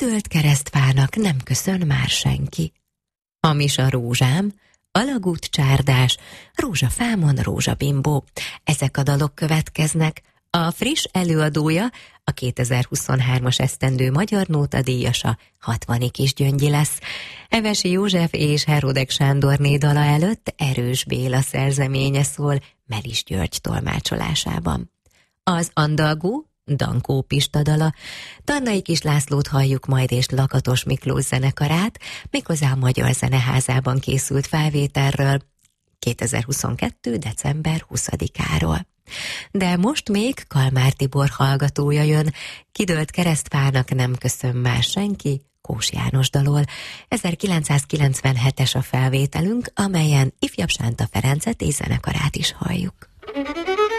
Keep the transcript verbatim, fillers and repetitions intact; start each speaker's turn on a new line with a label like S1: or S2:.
S1: kidőlt keresztfának nem köszön már senki. Hamis a rózsám, alagút csárdás, rózsafámon rózsabimbó. Ezek a dalok következnek. A friss előadója, a kétezer-huszonhármas esztendő Magyar Nóta díjasa, Hatvani Kisgyöngyi lesz. Evesi József és Herodek Sándorné dala előtt Erős Béla szerzeménye szól Melis György tolmácsolásában. Az andalgó, Dankó Pista dala, Tarnai Kis Lászlót halljuk majd és Lakatos Miklós zenekarát, méghozzá a Magyar Zeneházában készült felvételről kétezer-huszonkettő. december huszadikáról. De most még Kalmár Tibor hallgatója jön, kidőlt keresztfának nem köszön már senki, Kós János dalol. ezerkilencszázkilencvenhetes a felvételünk, amelyen ifjabb Sánta Ferencet és zenekarát is halljuk.